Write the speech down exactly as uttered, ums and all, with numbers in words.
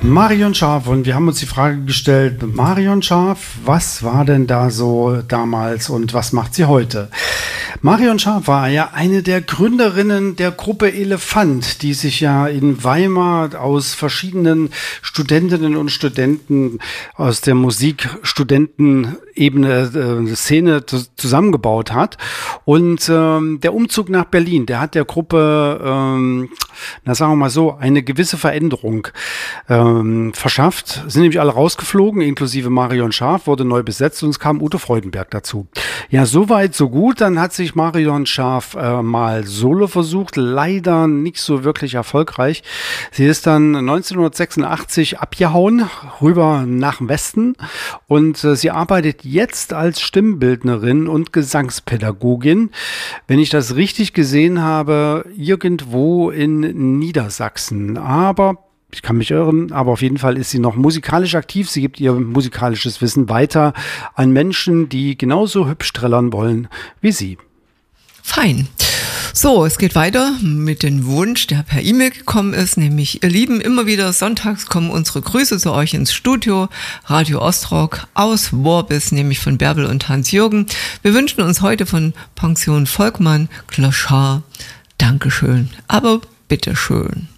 Marion Scharf, und wir haben uns die Frage gestellt, Marion Scharf, was war denn da so damals und was macht sie heute? Marion Scharf war ja eine der Gründerinnen der Gruppe Elefant, die sich ja in Weimar aus verschiedenen Studentinnen und Studenten aus der Musikstudentenebene, äh, Szene zu, zusammengebaut hat. Und ähm, der Umzug nach Berlin, der hat der Gruppe, ähm, na sagen wir mal so, eine gewisse Veränderung ähm, verschafft. Sind nämlich alle rausgeflogen, inklusive Marion Scharf, wurde neu besetzt und es kam Ute Freudenberg dazu. Ja, so weit, so gut. Dann hat sich Marion Scharf äh, mal solo versucht, leider nicht so wirklich erfolgreich. Sie ist dann neunzehnhundertsechsundachtzig abgehauen, rüber nach dem Westen, und äh, sie arbeitet jetzt als Stimmbildnerin und Gesangspädagogin, wenn ich das richtig gesehen habe, irgendwo in Niedersachsen. Aber ich kann mich irren, aber auf jeden Fall ist sie noch musikalisch aktiv. Sie gibt ihr musikalisches Wissen weiter an Menschen, die genauso hübsch trällern wollen wie sie. Fein. So, es geht weiter mit dem Wunsch, der per E-Mail gekommen ist, nämlich: Ihr Lieben, immer wieder sonntags kommen unsere Grüße zu euch ins Studio, Radio Ostrock aus Worbis, nämlich von Bärbel und Hans-Jürgen. Wir wünschen uns heute von Pension Volkmann Clochard Dankeschön, aber bitteschön.